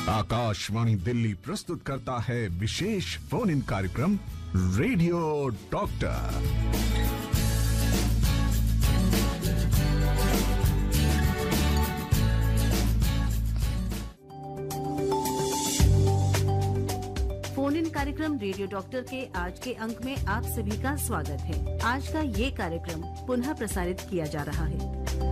आकाशवाणी दिल्ली प्रस्तुत करता है विशेष फोन इन कार्यक्रम रेडियो डॉक्टर। फोन इन कार्यक्रम रेडियो डॉक्टर के आज के अंक में आप सभी का स्वागत है। आज का ये कार्यक्रम पुनः प्रसारित किया जा रहा है।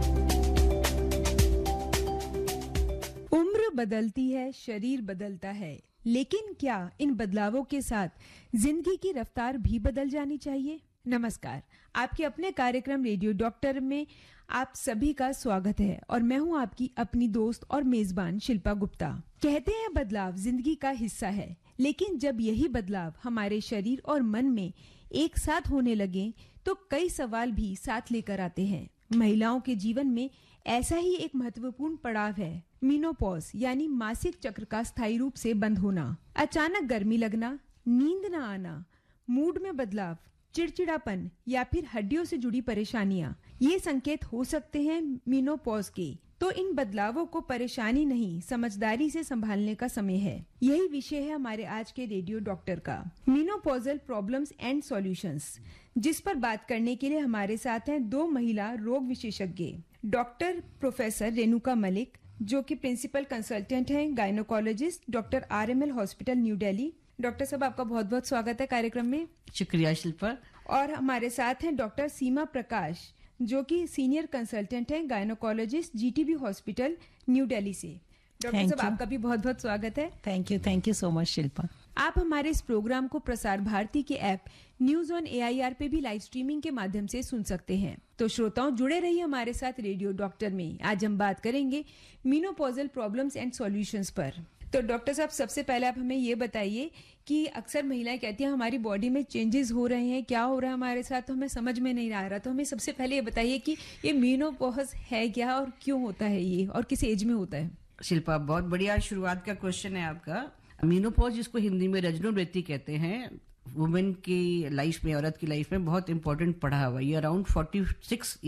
उम्र बदलती है, शरीर बदलता है, लेकिन क्या इन बदलावों के साथ जिंदगी की रफ्तार भी बदल जानी चाहिए? नमस्कार, आपके अपने कार्यक्रम रेडियो डॉक्टर में आप सभी का स्वागत है और मैं हूं आपकी अपनी दोस्त और मेजबान शिल्पा गुप्ता। कहते हैं बदलाव जिंदगी का हिस्सा है, लेकिन जब यही बदलाव हमारे शरीर और मन में एक साथ होने लगे तो कई सवाल भी साथ लेकर आते हैं। महिलाओं के जीवन में ऐसा ही एक महत्वपूर्ण पड़ाव है मीनोपॉज, यानी मासिक चक्र का स्थायी रूप से बंद होना। अचानक गर्मी लगना, नींद न आना, मूड में बदलाव, चिड़चिड़ापन या फिर हड्डियों से जुड़ी परेशानियां, ये संकेत हो सकते हैं मीनोपॉज के। तो इन बदलावों को परेशानी नहीं, समझदारी से संभालने का समय है। यही विषय है हमारे आज के रेडियो डॉक्टर का, मीनोपॉजल प्रॉब्लम्स एंड सॉल्यूशंस, जिस पर बात करने के लिए हमारे साथ हैं दो महिला रोग विशेषज्ञ, डॉक्टर प्रोफेसर रेणुका मलिक, जो कि प्रिंसिपल कंसल्टेंट हैं, gynaecologist, doctor RML hospital new Delhi. Doctor साहब, आपका बहुत बहुत स्वागत है कार्यक्रम में। शुक्रिया शिल्पा। और हमारे साथ हैं डॉक्टर सीमा प्रकाश, जो कि सीनियर कंसल्टेंट हैं, gynaecologist, GTB hospital new Delhi से। डॉक्टर साहब, आपका भी बहुत बहुत स्वागत है। Thank you so much Shilpa. आप हमारे इस प्रोग्राम को प्रसार भारती के ऐप न्यूज ऑन AIR पे भी लाइव स्ट्रीमिंग के माध्यम से सुन सकते हैं। तो श्रोताओं, जुड़े रहिए हमारे साथ रेडियो डॉक्टर में। आज हम बात करेंगे मीनोपॉजल प्रॉब्लम्स एंड सॉल्यूशंस पर। तो डॉक्टर साहब, सबसे पहले आप हमें ये बताइए कि अक्सर महिलाएं कहती हैं हमारी बॉडी में चेंजेस हो रहे हैं, क्या हो रहा है हमारे साथ, तो हमें समझ में नहीं आ रहा। तो हमें सबसे पहले ये बताइए कि ये मीनोपॉज है क्या और क्यों होता है ये, और किस एज में होता है? शिल्पा, बहुत बढ़िया शुरुआत का क्वेश्चन है आपका। मीनोपॉज, जिसको हिंदी में रजनोवृत्ति कहते हैं, वुमेन की लाइफ में, औरत की लाइफ में बहुत इंपॉर्टेंट पढ़ा हुआ। ये अराउंड 46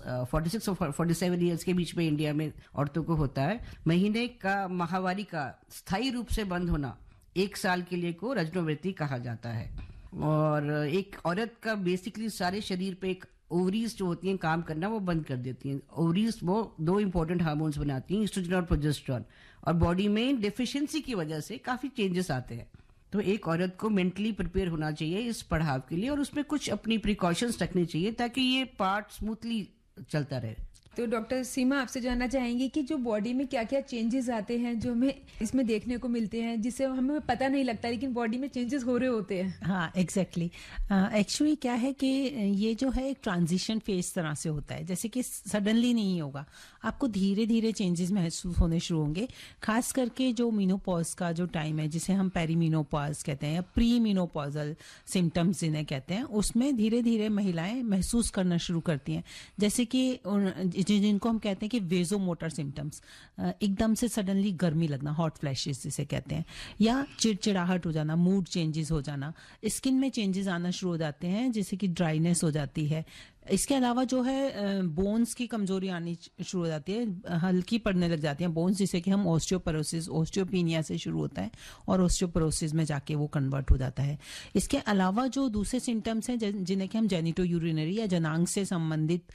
और 47 ईयर्स के बीच में इंडिया में औरतों को होता है। महीने का माहवारी का स्थायी रूप से बंद होना 1 साल के लिए को रजनोवृत्ति कहा जाता है। और एक औरत का बेसिकली सारे शरीर पे एक ओवरीज जो होती हैं काम करना, वो बंद कर देती हैं। ओवरीज वो 2 इंपॉर्टेंट हार्मोन्स बनाती हैं, ईस्ट्रोजन और प्रोजेस्टेरोन, और बॉडी में डेफिशिएंसी की वजह से काफी चेंजेस आते हैं। तो एक औरत को मेंटली प्रिपेयर होना चाहिए इस पड़ाव के लिए, और उसमें कुछ अपनी प्रिकॉशंस रखनी चाहिए ताकि ये पार्ट स्मूथली चलता रहे। तो डॉक्टर सीमा, आपसे जानना चाहेंगे कि जो बॉडी में क्या क्या चेंजेस आते हैं जो हमें इसमें देखने को मिलते हैं, जिससे हमें पता नहीं लगता लेकिन बॉडी में चेंजेस हो रहे होते हैं। हाँ, एग्जैक्टली। एक्चुअली क्या है कि ये जो है एक ट्रांजिशन फेज तरह से होता है, जैसे कि सडनली नहीं होगा, आपको धीरे धीरे चेंजेस महसूस होने शुरू होंगे। खास करके जो मीनोपॉज का जो टाइम है, जिसे हम पेरीमीनोपॉज कहते हैं या प्री मीनोपॉजल सिम्टम्स जिन्हें कहते हैं, उसमें धीरे धीरे महिलाएं महसूस करना शुरू करती हैं। जैसे कि जिनको हम कहते हैं कि वेजोमोटर सिम्टम्स, एकदम से सडनली गर्मी लगना, हॉट फ्लैशेस जिसे कहते हैं, या चिड़चिड़ाहट हो जाना, मूड चेंजेस हो जाना, स्किन में चेंजेस आना शुरू हो जाते हैं, जैसे कि ड्राइनेस हो जाती है। इसके अलावा जो है बोन्स की कमजोरी आनी शुरू हो जाती है, हल्की पड़ने लग जाती हैं बोन्स, जिसे कि हम ऑस्टियोपोरोसिस, ऑस्टियोपीनिया से शुरू होता है और ऑस्टियोपोरोसिस में जाके वो कन्वर्ट हो जाता है। इसके अलावा जो दूसरे सिम्टम्स हैं जिन्हें कि हम जेनिटो यूरिनरी या जनांग से संबंधित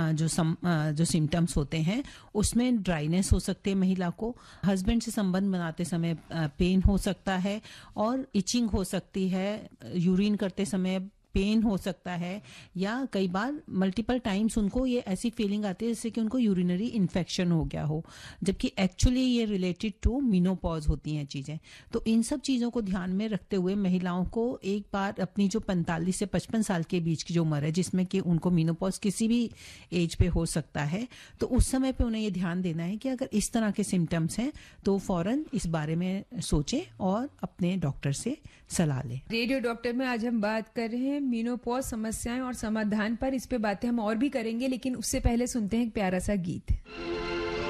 जो सिम्टम्स होते हैं, उसमें ड्राइनेस हो सकती है, महिला को हस्बैंड से संबंध बनाते समय पेन हो सकता है, और इचिंग हो सकती है, यूरिन करते समय पेन हो सकता है, या कई बार मल्टीपल टाइम्स उनको ये ऐसी फीलिंग आती है जैसे कि उनको यूरिनरी इन्फेक्शन हो गया हो, जबकि एक्चुअली ये रिलेटेड टू मीनोपॉज होती हैं चीजें। तो इन सब चीजों को ध्यान में रखते हुए महिलाओं को एक बार अपनी जो 45 से 55 साल के बीच की जो उम्र है, जिसमें कि उनको मीनोपॉज किसी भी एज पे हो सकता है, तो उस समय पे उन्हें ये ध्यान देना है कि अगर इस तरह के सिम्टम्स हैं तो फौरन इस बारे में सोचें और अपने डॉक्टर से सलाह लें। रेडियो डॉक्टर में आज हम बात कर रहे हैं मीनोपॉज समस्याएं और समाधान पर। इस पे बातें हम और भी करेंगे, लेकिन उससे पहले सुनते हैं एक प्यारा सा गीत।